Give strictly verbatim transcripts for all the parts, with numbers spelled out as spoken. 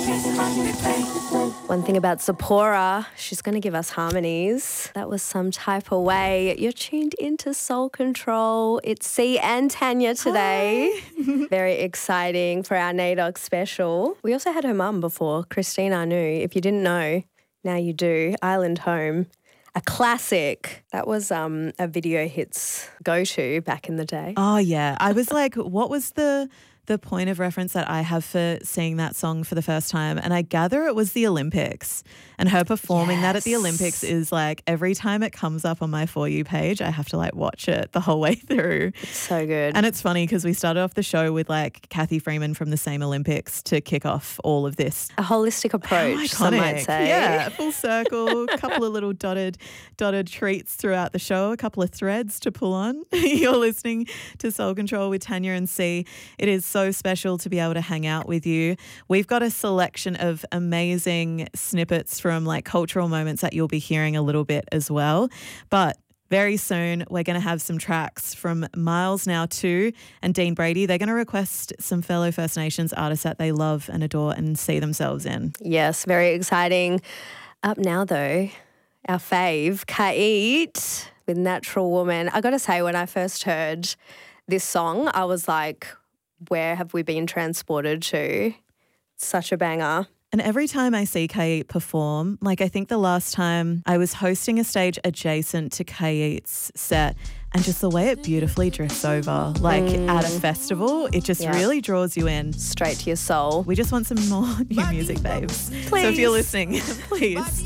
One thing about Zipporah, she's going to give us harmonies. That was Some Type of Way. You're tuned into Soul Control. It's C and Tanya today. Very exciting for our NAIDOC special. We also had her mum before, Christine Anu. If you didn't know, now you do. Island Home. A classic. That was um, a Video Hits go-to back in the day. Oh, yeah. I was like, what was the the point of reference that I have for seeing that song for the first time? And I gather it was the Olympics. And her performing yes. that at the Olympics is like every time it comes up on my For You page, I have to like watch it the whole way through. It's so good. And it's funny because we started off the show with like Kathy Freeman from the same Olympics to kick off all of this. A holistic approach, some might say. Yeah, full circle, a couple of little dotted dotted treats throughout the show, a couple of threads to pull on. You're listening to Soul Control with Tanya and C. It is so special to be able to hang out with you. We've got a selection of amazing snippets from like cultural moments that you'll be hearing a little bit as well. But very soon we're going to have some tracks from Miles Now two and Dean Brady. They're going to request some fellow First Nations artists that they love and adore and see themselves in. Yes, very exciting. Up now though, our fave, Kait with Natural Woman. I got to say, when I first heard this song, I was like, where have we been transported to? Such a banger. And every time I see Kait perform, like I think the last time I was hosting a stage adjacent to Kait's set, and just the way it beautifully drifts over, like mm. at a festival, it just yeah. really draws you in. Straight to your soul. We just want some more new music, babes. Please. So if you're listening,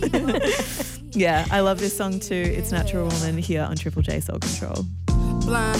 please. Yeah, I love this song too. It's Natural Woman here on Triple J Soul Control. Blind